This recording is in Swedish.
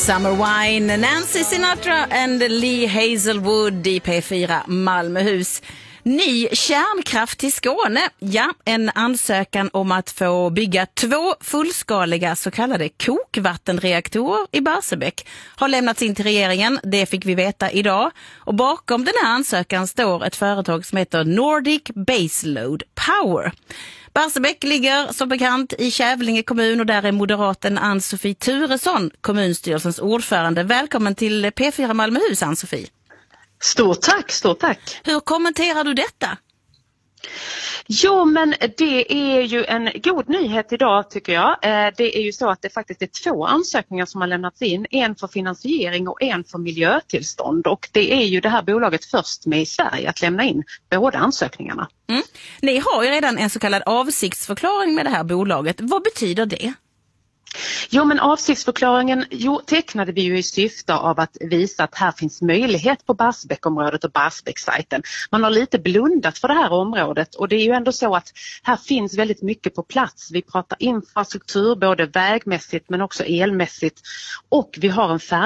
Summer Wine, Nancy Sinatra and Lee Hazelwood i P4 Malmöhus. Ny kärnkraft till Skåne. Ja, en ansökan om att få bygga 2 fullskaliga så kallade kokvattenreaktorer i Barsebäck har lämnats in till regeringen. Det fick vi veta idag. Och bakom den här ansökan står ett företag som heter Nordic Baseload Power. Barsebäck ligger som bekant i Kävlinge kommun och där är moderaten Ann-Sofie Turesson, kommunstyrelsens ordförande. Välkommen till P4 Malmöhus, Ann-Sofie. Stort tack, stort tack. Hur kommenterar du detta? Jo, men det är ju en god nyhet idag tycker jag. Det är ju så att det faktiskt är 2 ansökningar som har lämnats in. En för finansiering och en för miljötillstånd. Och det är ju det här bolaget först med i Sverige att lämna in båda ansökningarna. Mm. Ni har ju redan en så kallad avsiktsförklaring med det här bolaget. Vad betyder det? Jo, men avsiktsförklaringen tecknade vi ju i syfte av att visa att här finns möjlighet på Barsebäckområdet och Barsebäckssajten. Man har lite blundat för det här området och det är ju ändå så att här finns väldigt mycket på plats. Vi pratar infrastruktur både vägmässigt men också elmässigt och vi har en